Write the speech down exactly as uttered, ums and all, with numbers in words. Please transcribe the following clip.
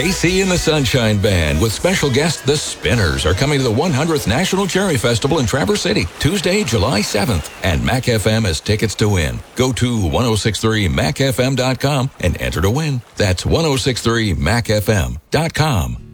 K C and the Sunshine Band with special guest The Spinners are coming to the one hundredth National Cherry Festival in Traverse City, Tuesday, July seventh. And Mac F M has tickets to win. Go to ten sixty-three mac f m dot com and enter to win. That's ten sixty-three mac f m dot com.